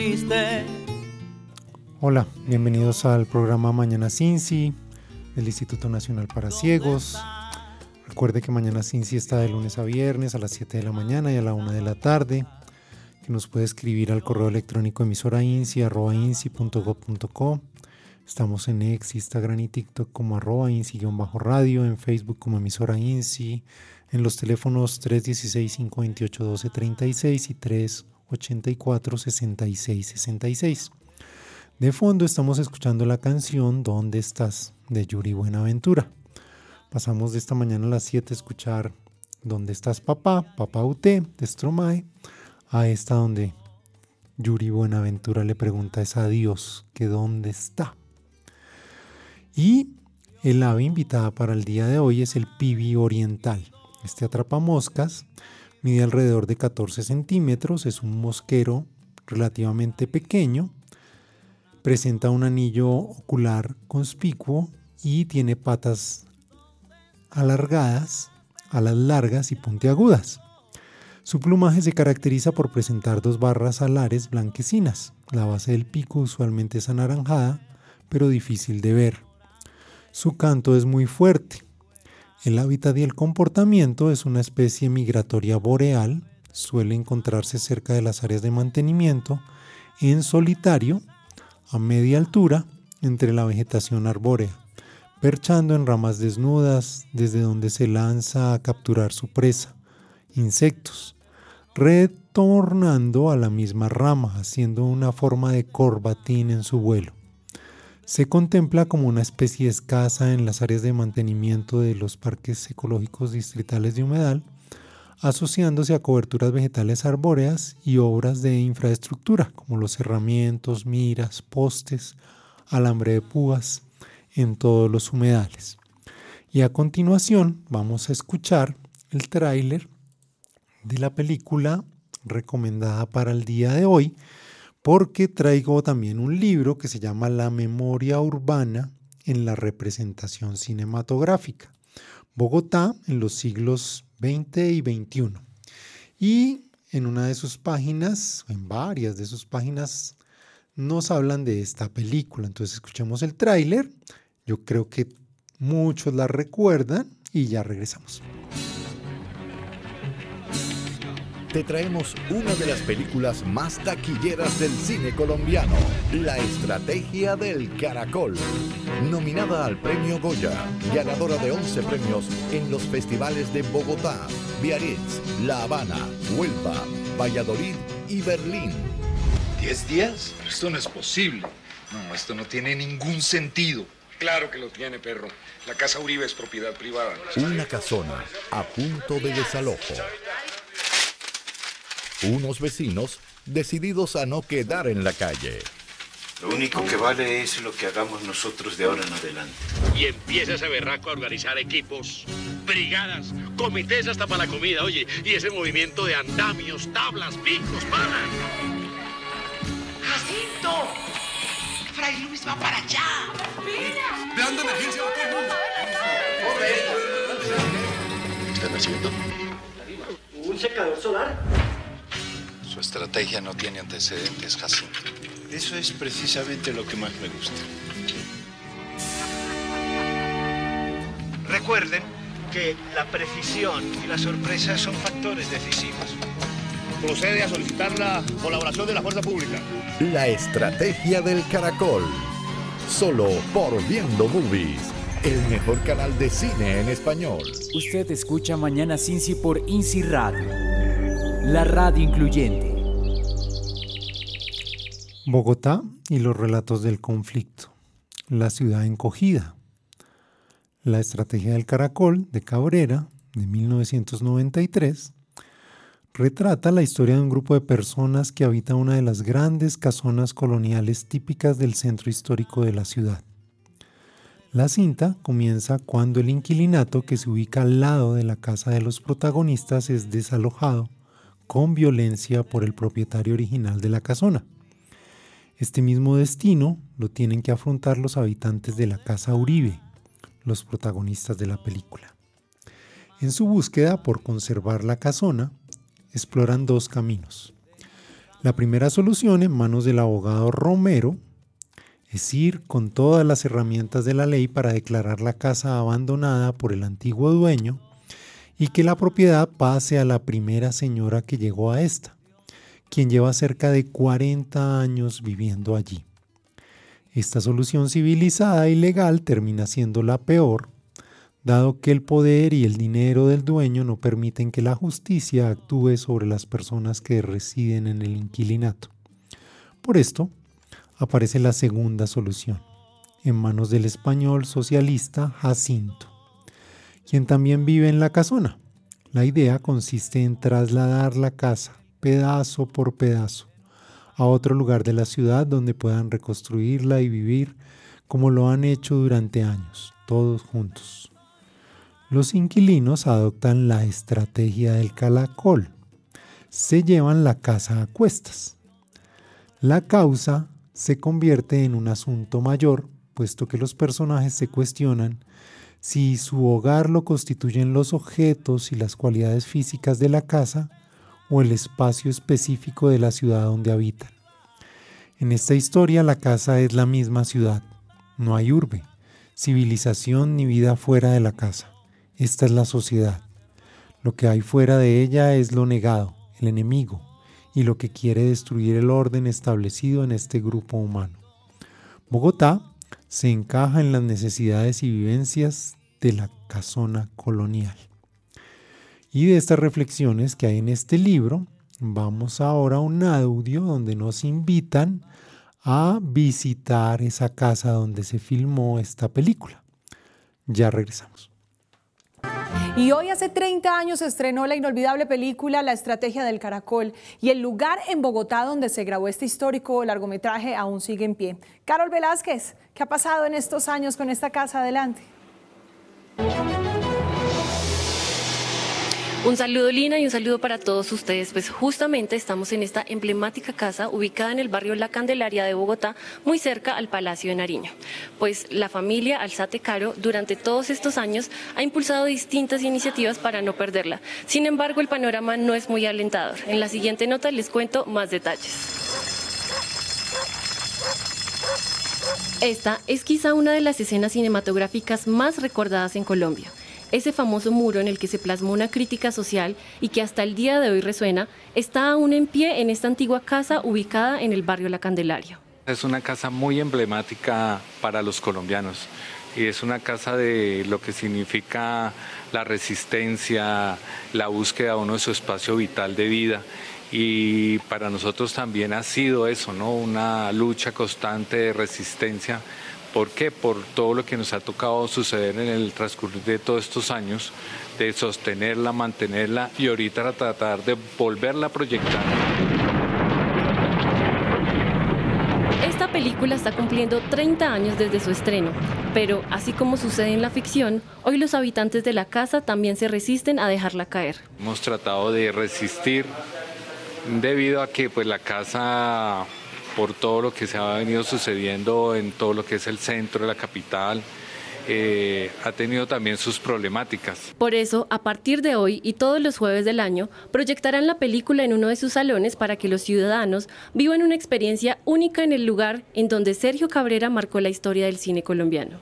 Hola, bienvenidos al programa Mañana Cincy del Instituto Nacional para Ciegos. Recuerde que Mañana Cincy está de lunes a viernes a las 7 de la mañana y a la 1 de la tarde. Que nos puede escribir al correo electrónico emisorainci@inci.gov.co. Estamos en X, Instagram y TikTok como @inci_radio, en Facebook como emisora Inci, en los teléfonos 316-528-1236 y 384-6666. De fondo estamos escuchando la canción ¿Dónde estás? De Yuri Buenaventura. Pasamos de esta mañana a las 7 a escuchar ¿Dónde estás papá? Papá Uté de Stromae, a esta donde Yuri Buenaventura le pregunta a Dios que dónde está. Y el ave invitada para el día de hoy es el pibi oriental. Este atrapamoscas mide alrededor de 14 centímetros, es un mosquero relativamente pequeño, presenta un anillo ocular conspicuo y tiene patas alargadas, alas largas y puntiagudas. Su plumaje se caracteriza por presentar dos barras alares blanquecinas. La base del pico usualmente es anaranjada, pero difícil de ver. Su canto es muy fuerte. El hábitat y el comportamiento es una especie migratoria boreal. Suele encontrarse cerca de las áreas de mantenimiento, en solitario, a media altura, entre la vegetación arbórea, perchando en ramas desnudas, desde donde se lanza a capturar su presa, insectos, retornando a la misma rama, haciendo una forma de corbatín en su vuelo. Se contempla como una especie escasa en las áreas de mantenimiento de los parques ecológicos distritales de humedal, asociándose a coberturas vegetales arbóreas y obras de infraestructura, como los cerramientos, miras, postes, alambre de púas, en todos los humedales. Y a continuación vamos a escuchar el tráiler de la película recomendada para el día de hoy, porque traigo también un libro que se llama La memoria urbana en la representación cinematográfica, Bogotá en los siglos XX y XXI. Y en una de sus páginas, en varias de sus páginas, nos hablan de esta película. Entonces escuchemos el tráiler. Yo creo que muchos la recuerdan y ya regresamos. Te traemos una de las películas más taquilleras del cine colombiano, La Estrategia del Caracol. Nominada al Premio Goya, ganadora de 11 premios en los festivales de Bogotá, Biarritz, La Habana, Huelva, Valladolid y Berlín. ¿10 días? Pero esto no es posible. No, esto no tiene ningún sentido. Claro que lo tiene, perro. La casa Uribe es propiedad privada. Una casona a punto de desalojo. Unos vecinos decididos a no quedar en la calle. Lo único que vale es lo que hagamos nosotros de ahora en adelante. Y empieza ese berraco a organizar equipos, brigadas, comités hasta para la comida, oye. Y ese movimiento de andamios, tablas, picos, palas. ¡Jacinto! ¡Fray Luis va para allá! ¡Mira! ¡Plan de emergencia a todo el mundo! ¿Qué están haciendo? ¿Un secador solar? Su estrategia no tiene antecedentes, Jacinto. Eso es precisamente lo que más me gusta. Recuerden que la precisión y la sorpresa son factores decisivos. Procede a solicitar la colaboración de la fuerza pública. La Estrategia del Caracol. Solo por Viendo Movies, el mejor canal de cine en español. Usted escucha Mañana Cincy por Inci Radio, la radio incluyente. Bogotá y los relatos del conflicto. La ciudad encogida. La Estrategia del Caracol de Cabrera, de 1993, retrata la historia de un grupo de personas que habita una de las grandes casonas coloniales típicas del centro histórico de la ciudad. La cinta comienza cuando el inquilinato que se ubica al lado de la casa de los protagonistas es desalojado con violencia por el propietario original de la casona. Este mismo destino lo tienen que afrontar los habitantes de la casa Uribe, los protagonistas de la película. En su búsqueda por conservar la casona, exploran dos caminos. La primera solución, en manos del abogado Romero, es ir con todas las herramientas de la ley para declarar la casa abandonada por el antiguo dueño y que la propiedad pase a la primera señora que llegó a esta, quien lleva cerca de 40 años viviendo allí. Esta solución civilizada y legal termina siendo la peor, dado que el poder y el dinero del dueño no permiten que la justicia actúe sobre las personas que residen en el inquilinato. Por esto, aparece la segunda solución, en manos del español socialista Jacinto, quien también vive en la casona. La idea consiste en trasladar la casa, pedazo por pedazo, a otro lugar de la ciudad donde puedan reconstruirla y vivir como lo han hecho durante años, todos juntos. Los inquilinos adoptan la estrategia del caracol. Se llevan la casa a cuestas. La causa se convierte en un asunto mayor, puesto que los personajes se cuestionan si su hogar lo constituyen los objetos y las cualidades físicas de la casa o el espacio específico de la ciudad donde habitan. En esta historia la casa es la misma ciudad, no hay urbe, civilización ni vida fuera de la casa. Esta es la sociedad. Lo que hay fuera de ella es lo negado, el enemigo, y lo que quiere destruir el orden establecido en este grupo humano. Bogotá se encaja en las necesidades y vivencias de la casona colonial. Y de estas reflexiones que hay en este libro, vamos ahora a un audio donde nos invitan a visitar esa casa donde se filmó esta película. Ya regresamos. Y hoy hace 30 años se estrenó la inolvidable película La Estrategia del Caracol y el lugar en Bogotá donde se grabó este histórico largometraje aún sigue en pie. Carol Velázquez, ¿qué ha pasado en estos años con esta casa? Adelante. Un saludo, Lina, y un saludo para todos ustedes. Pues justamente estamos en esta emblemática casa ubicada en el barrio La Candelaria de Bogotá, muy cerca al Palacio de Nariño. Pues la familia Alzate Caro durante todos estos años ha impulsado distintas iniciativas para no perderla. Sin embargo, el panorama no es muy alentador. En la siguiente nota les cuento más detalles. Esta es quizá una de las escenas cinematográficas más recordadas en Colombia. Ese famoso muro en el que se plasmó una crítica social y que hasta el día de hoy resuena, está aún en pie en esta antigua casa ubicada en el barrio La Candelaria. Es una casa muy emblemática para los colombianos y es una casa de lo que significa la resistencia, la búsqueda de uno de su espacio vital de vida. Y para nosotros también ha sido eso, ¿no? Una lucha constante de resistencia. ¿Por qué? Por todo lo que nos ha tocado suceder en el transcurrir de todos estos años, de sostenerla, mantenerla y ahorita tratar de volverla a proyectar. Esta película está cumpliendo 30 años desde su estreno, pero así como sucede en la ficción, hoy los habitantes de la casa también se resisten a dejarla caer. Hemos tratado de resistir debido a que pues, la casa, por todo lo que se ha venido sucediendo en todo lo que es el centro de la capital, ha tenido también sus problemáticas. Por eso, a partir de hoy y todos los jueves del año, proyectarán la película en uno de sus salones para que los ciudadanos vivan una experiencia única en el lugar en donde Sergio Cabrera marcó la historia del cine colombiano.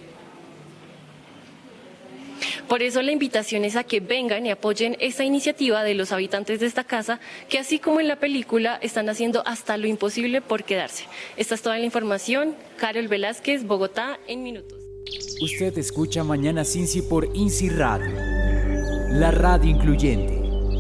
Por eso la invitación es a que vengan y apoyen esta iniciativa de los habitantes de esta casa, que así como en la película están haciendo hasta lo imposible por quedarse. Esta es toda la información. Carol Velázquez, Bogotá, en minutos. Usted escucha Mañana Cincy por INSI Radio, la radio incluyente.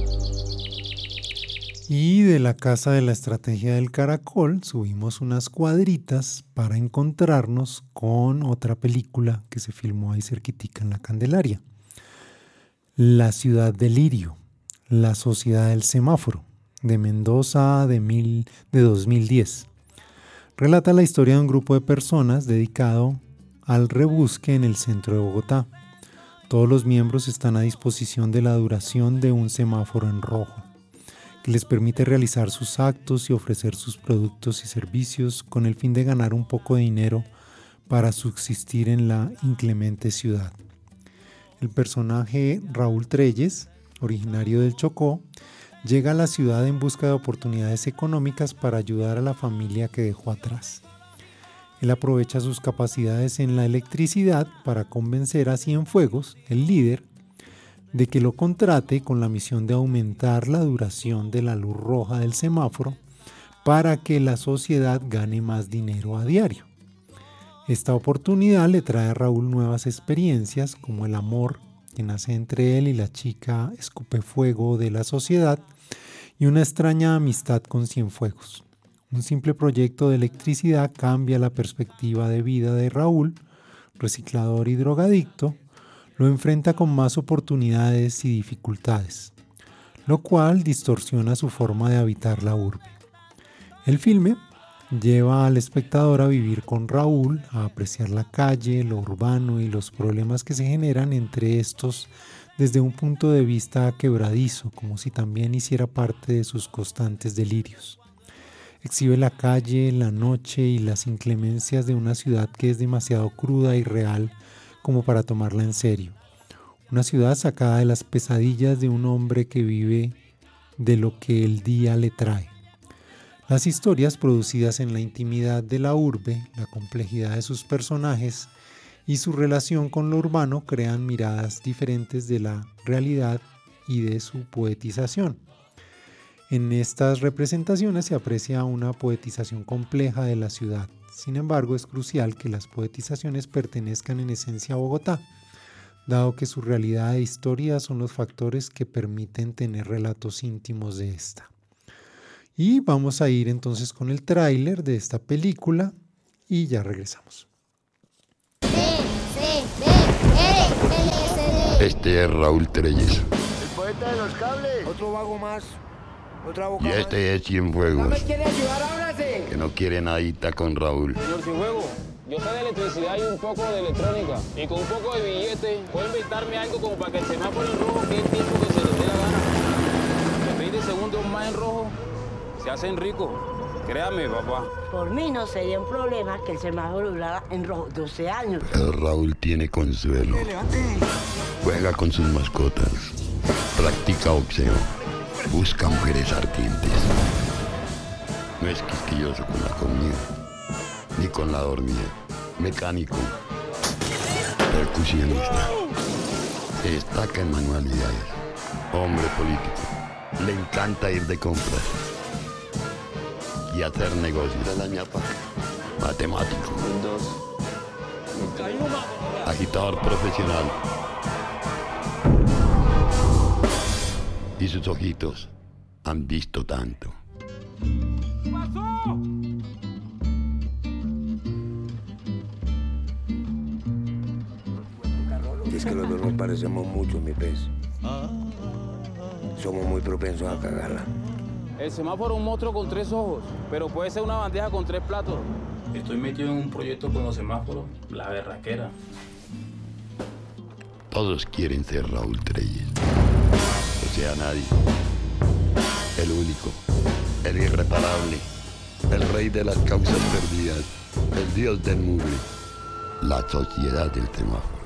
Y de la casa de la Estrategia del Caracol subimos unas cuadritas para encontrarnos con otra película que se filmó ahí cerquitica en La Candelaria. La ciudad del lirio, la sociedad del semáforo, de Mendoza de 2010. Relata la historia de un grupo de personas dedicado al rebusque en el centro de Bogotá. Todos los miembros están a disposición de la duración de un semáforo en rojo, que les permite realizar sus actos y ofrecer sus productos y servicios con el fin de ganar un poco de dinero para subsistir en la inclemente ciudad. El personaje Raúl Trelles, originario del Chocó, llega a la ciudad en busca de oportunidades económicas para ayudar a la familia que dejó atrás. Él aprovecha sus capacidades en la electricidad para convencer a Cienfuegos, el líder, de que lo contrate con la misión de aumentar la duración de la luz roja del semáforo para que la sociedad gane más dinero a diario. Esta oportunidad le trae a Raúl nuevas experiencias, como el amor que nace entre él y la chica escupefuego de la sociedad, y una extraña amistad con Cienfuegos. Un simple proyecto de electricidad cambia la perspectiva de vida de Raúl, reciclador y drogadicto, lo enfrenta con más oportunidades y dificultades, lo cual distorsiona su forma de habitar la urbe. El filme lleva al espectador a vivir con Raúl, a apreciar la calle, lo urbano y los problemas que se generan entre estos desde un punto de vista quebradizo, como si también hiciera parte de sus constantes delirios. Exhibe la calle, la noche y las inclemencias de una ciudad que es demasiado cruda y real como para tomarla en serio. Una ciudad sacada de las pesadillas de un hombre que vive de lo que el día le trae. Las historias producidas en la intimidad de la urbe, la complejidad de sus personajes y su relación con lo urbano crean miradas diferentes de la realidad y de su poetización. En estas representaciones se aprecia una poetización compleja de la ciudad. Sin embargo, es crucial que las poetizaciones pertenezcan en esencia a Bogotá, dado que su realidad e historia son los factores que permiten tener relatos íntimos de esta. Y vamos a ir entonces con el tráiler de esta película y ya regresamos. Este es Raúl Trelles. El poeta de los cables. Otro vago más. Otra boca Y este es Cienfuegos. ¿No me quiere ayudar ahora, sí? Que no quiere nadita con Raúl. Señor Cienfuegos, yo sé de electricidad y un poco de electrónica. Y con un poco de billete, puede inventarme algo como para que el semáforo en rojo quede el tiempo que se les dé la gana. En 20 segundos más en rojo, se hacen ricos. Créame, papá. Por mí no sería un problema que el semáforo durara en rojo 12 años. Pero Raúl tiene consuelo. Juega con sus mascotas. Practica boxeo. Busca mujeres ardientes. No es quisquilloso con la comida, ni con la dormida. Mecánico. Percusionista. Destaca en manualidades. Hombre político. Le encanta ir de compras y hacer negocios. De la ñapa. Matemático. Agitador profesional. Y sus ojitos han visto tanto. ¿Qué pasó? Es que los dos nos parecemos mucho, mi pez. Somos muy propensos a cagarla. El semáforo es un monstruo con 3 ojos, pero puede ser una bandeja con 3 platos. Estoy metido en un proyecto con los semáforos, la berraquera. Todos quieren ser Raúl Trelles. O sea, nadie. El único, el irreparable, el rey de las causas perdidas, el dios del mugre, la sociedad del semáforo.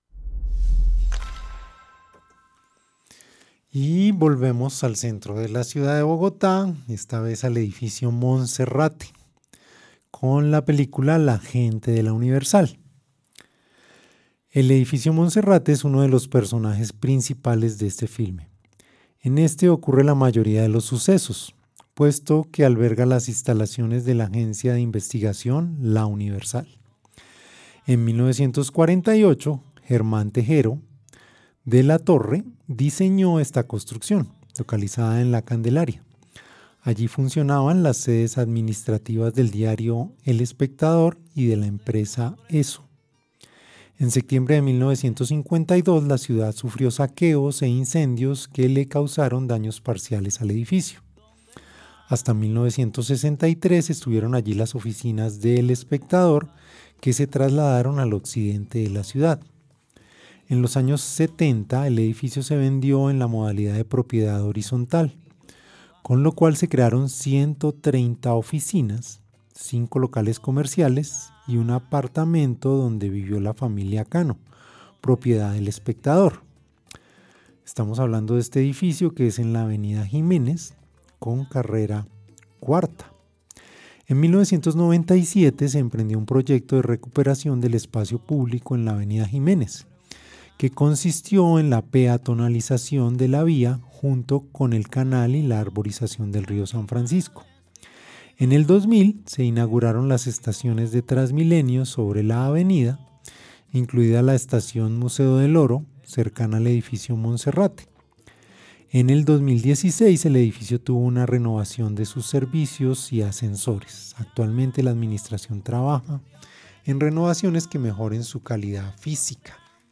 Y volvemos al centro de la ciudad de Bogotá, esta vez al edificio Monserrate, con la película La gente de la Universal. El edificio Monserrate es uno de los personajes principales de este filme. En este ocurre la mayoría de los sucesos, puesto que alberga las instalaciones de la agencia de investigación La Universal. En 1948, Germán Tejero de la Torre diseñó esta construcción, localizada en La Candelaria. Allí funcionaban las sedes administrativas del diario El Espectador y de la empresa ESO. En septiembre de 1952, la ciudad sufrió saqueos e incendios que le causaron daños parciales al edificio. Hasta 1963 estuvieron allí las oficinas del Espectador, que se trasladaron al occidente de la ciudad. En los años 70, el edificio se vendió en la modalidad de propiedad horizontal, con lo cual se crearon 130 oficinas, 5 locales comerciales y un apartamento donde vivió la familia Cano, propiedad del Espectador. Estamos hablando de este edificio que es en la avenida Jiménez con carrera cuarta. En 1997 se emprendió un proyecto de recuperación del espacio público en la avenida Jiménez, que consistió en la peatonalización de la vía junto con el canal y la arborización del río San Francisco. En el 2000 se inauguraron las estaciones de Transmilenio sobre la avenida, incluida la estación Museo del Oro, cercana al edificio Monserrate. En el 2016 el edificio tuvo una renovación de sus servicios y ascensores. Actualmente la administración trabaja en renovaciones que mejoren su calidad física.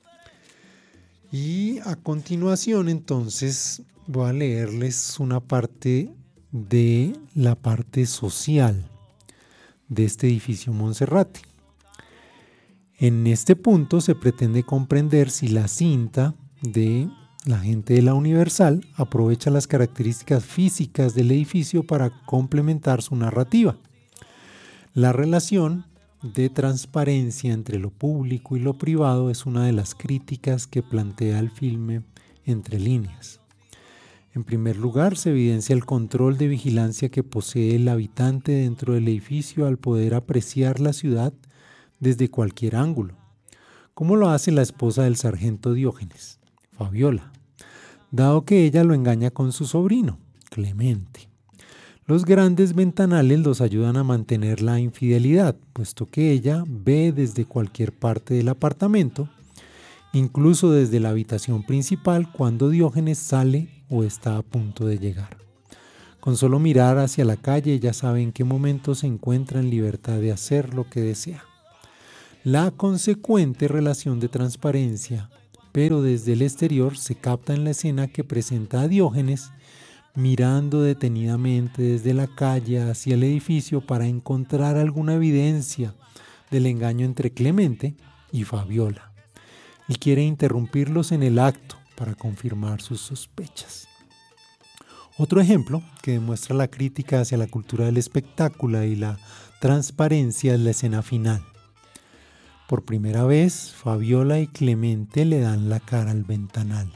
Y a continuación entonces voy a leerles una parte de la parte social de este edificio Monserrate. En este punto se pretende comprender si la cinta de la gente de la Universal aprovecha las características físicas del edificio para complementar su narrativa. La relación de transparencia entre lo público y lo privado es una de las críticas que plantea el filme Entre líneas. En primer lugar, se evidencia el control de vigilancia que posee el habitante dentro del edificio al poder apreciar la ciudad desde cualquier ángulo, como lo hace la esposa del sargento Diógenes, Fabiola, dado que ella lo engaña con su sobrino, Clemente. Los grandes ventanales los ayudan a mantener la infidelidad, puesto que ella ve desde cualquier parte del apartamento, incluso desde la habitación principal cuando Diógenes sale o está a punto de llegar. Con solo mirar hacia la calle ella sabe en qué momento se encuentra en libertad de hacer lo que desea. La consecuente relación de transparencia, pero desde el exterior, se capta en la escena que presenta a Diógenes mirando detenidamente desde la calle hacia el edificio para encontrar alguna evidencia del engaño entre Clemente y Fabiola. Y quiere interrumpirlos en el acto para confirmar sus sospechas. Otro ejemplo que demuestra la crítica hacia la cultura del espectáculo y la transparencia es la escena final. Por primera vez, Fabiola y Clemente le dan la cara al ventanal.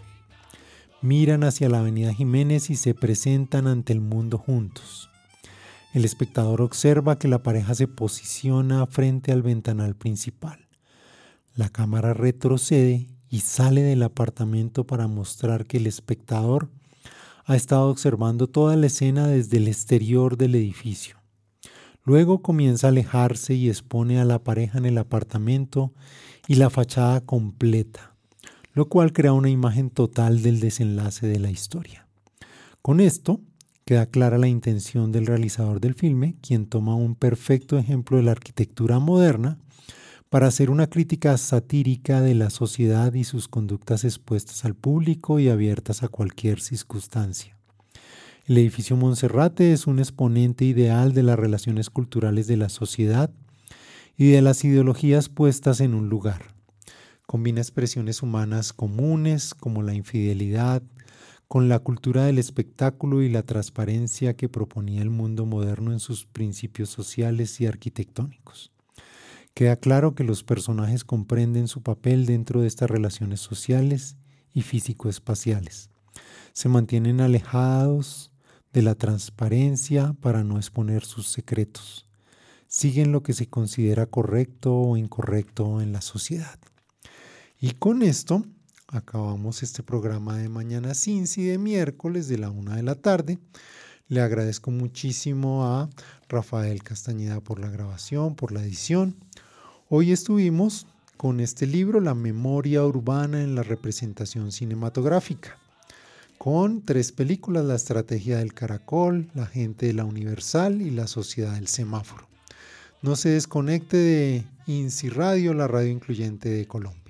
Miran hacia la avenida Jiménez y se presentan ante el mundo juntos. El espectador observa que la pareja se posiciona frente al ventanal principal. La cámara retrocede y sale del apartamento para mostrar que el espectador ha estado observando toda la escena desde el exterior del edificio. Luego comienza a alejarse y expone a la pareja en el apartamento y la fachada completa, lo cual crea una imagen total del desenlace de la historia. Con esto queda clara la intención del realizador del filme, quien toma un perfecto ejemplo de la arquitectura moderna para hacer una crítica satírica de la sociedad y sus conductas expuestas al público y abiertas a cualquier circunstancia. El edificio Monserrate es un exponente ideal de las relaciones culturales de la sociedad y de las ideologías puestas en un lugar. Combina expresiones humanas comunes como la infidelidad con la cultura del espectáculo y la transparencia que proponía el mundo moderno en sus principios sociales y arquitectónicos. Queda claro que los personajes comprenden su papel dentro de estas relaciones sociales y físico-espaciales. Se mantienen alejados de la transparencia para no exponer sus secretos. Siguen lo que se considera correcto o incorrecto en la sociedad. Y con esto acabamos este programa de Mañana Cincy de miércoles de la 1 de la tarde. Le agradezco muchísimo a Rafael Castañeda por la grabación, por la edición. Hoy estuvimos con este libro, La memoria urbana en la representación cinematográfica, con 3 películas: La estrategia del caracol, La gente de la Universal y La sociedad del semáforo. No se desconecte de INCI Radio, la radio incluyente de Colombia.